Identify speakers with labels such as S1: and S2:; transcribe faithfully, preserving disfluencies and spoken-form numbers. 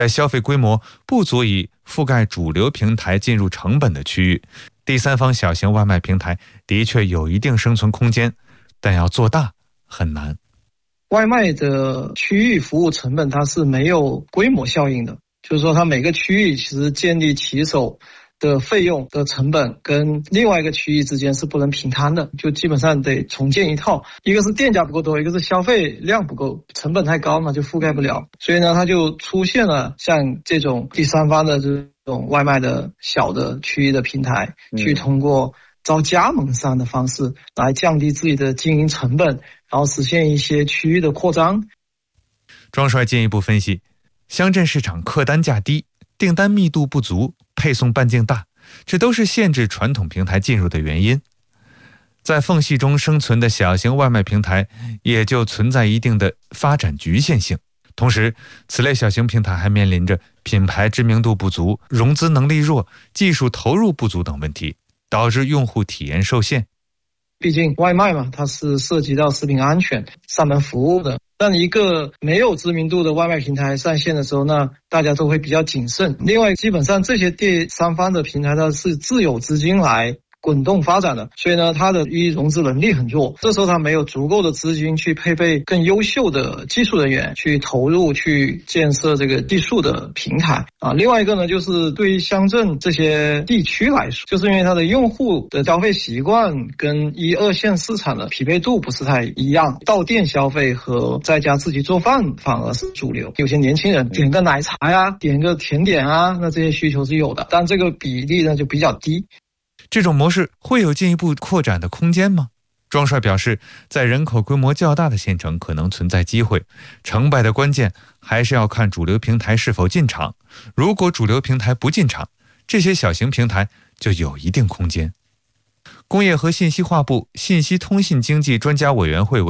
S1: 在消费规模不足以覆盖主流平台进入成本的区域，第三方小型外卖平台的确有一定生存空间，但要做大很难。
S2: 外卖的区域服务成本它是没有规模效应的，就是说它每个区域其实建立骑手的费用的成本跟另外一个区域之间是不能平摊的，就基本上得重建一套，一个是店家不够多，一个是消费量不够，成本太高嘛，就覆盖不了。所以呢，它就出现了像这种第三方的这种外卖的小的区域的平台，去通过招加盟商的方式来降低自己的经营成本，然后实现一些区域的扩张。
S1: 庄帅进一步分析，乡镇市场客单价低，订单密度不足，配送半径大，这都是限制传统平台进入的原因。在缝隙中生存的小型外卖平台也就存在一定的发展局限性。同时，此类小型平台还面临着品牌知名度不足、融资能力弱、技术投入不足等问题，导致用户体验受限。
S2: 毕竟外卖嘛，它是涉及到食品安全、上门服务的。当一个没有知名度的外卖平台上线的时候，那大家都会比较谨慎。另外，基本上这些第三方的平台它是自有资金来滚动发展的，所以呢，它的一融资能力很弱，这时候它没有足够的资金去配备更优秀的技术人员，去投入去建设这个技术的平台啊。另外一个呢，就是对于乡镇这些地区来说，就是因为它的用户的消费习惯跟一二线市场的匹配度不是太一样，到店消费和在家自己做饭反而是主流。有些年轻人点个奶茶呀，点个甜点啊，那这些需求是有的，但这个比例呢就比较低。
S1: 这种模式会有进一步扩展的空间吗？庄帅表示，在人口规模较大的县城可能存在机会，成败的关键还是要看主流平台是否进场。如果主流平台不进场，这些小型平台就有一定空间。工业和信息化部信息通信经济专家委员会委